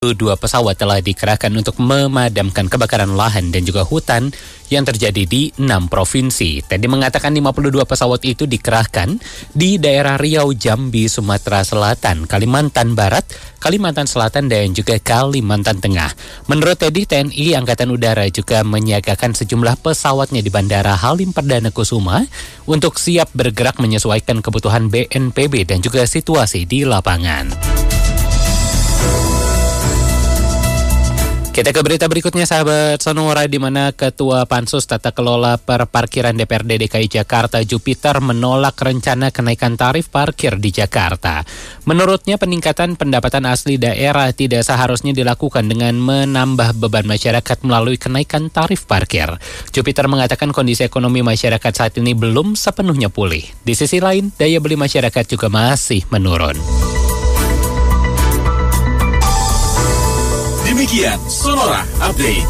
dua pesawat telah dikerahkan untuk memadamkan kebakaran lahan dan juga hutan yang terjadi di 6 provinsi. Teddy mengatakan 52 pesawat itu dikerahkan di daerah Riau, Jambi, Sumatera Selatan, Kalimantan Barat, Kalimantan Selatan, dan juga Kalimantan Tengah. Menurut Teddy, TNI Angkatan Udara juga menyiagakan sejumlah pesawatnya di Bandara Halim Perdana Kusuma untuk siap bergerak menyesuaikan kebutuhan BNPB dan juga situasi di lapangan. Kita ke berita berikutnya, sahabat Sonora, di mana Ketua Pansus Tata Kelola Perparkiran DPRD DKI Jakarta, Jupiter, menolak rencana kenaikan tarif parkir di Jakarta. Menurutnya, peningkatan pendapatan asli daerah tidak seharusnya dilakukan dengan menambah beban masyarakat melalui kenaikan tarif parkir. Jupiter mengatakan kondisi ekonomi masyarakat saat ini belum sepenuhnya pulih. Di sisi lain, daya beli masyarakat juga masih menurun. Demikian Sonora Update.